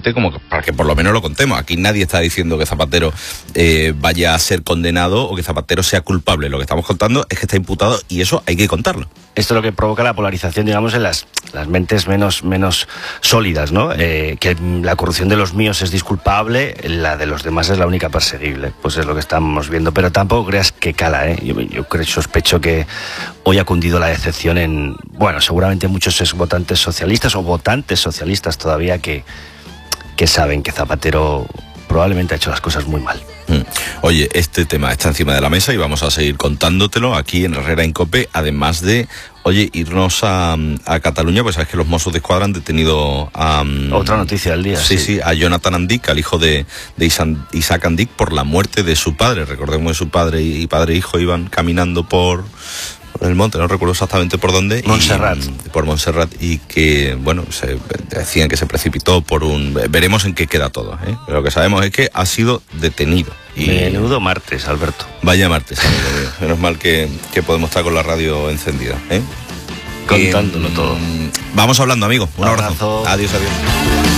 gente como para que por lo menos lo contemos. Aquí nadie está diciendo que Zapatero vaya a ser condenado o que Zapatero sea culpable. Lo que estamos contando es que está imputado y eso hay que contarlo. Esto es lo que provoca la polarización, digamos, en las mentes menos sólidas, ¿no? Que la corrupción de los míos es disculpable, la de los demás es la única perseguible. Pues es lo que estamos viendo. Pero tampoco creas que cala, ¿eh? Yo sospecho que hoy ha cundido la decepción en, bueno, seguramente muchos exvotantes socialistas o votantes socialistas todavía que saben que Zapatero probablemente ha hecho las cosas muy mal. Oye, este tema está encima de la mesa y vamos a seguir contándotelo aquí en Herrera en COPE, además de, oye, irnos a Cataluña, pues sabes que los Mossos d'Esquadra han detenido a... Otra noticia del día. Sí, a Jonathan Andic, al hijo de Isaac Andic, por la muerte de su padre. Recordemos que su padre y padre e hijo iban caminando por el monte, no recuerdo exactamente por dónde. Montserrat. Por Montserrat, y que, bueno, se decían que se precipitó por un... Veremos en qué queda todo, ¿eh? Pero lo que sabemos es que ha sido detenido. Y menudo martes, Alberto. Vaya martes, amigo mío. Menos mal que podemos estar con la radio encendida, ¿eh? Contándolo todo. Vamos hablando, amigo. Un abrazo. Abrazo. Adiós.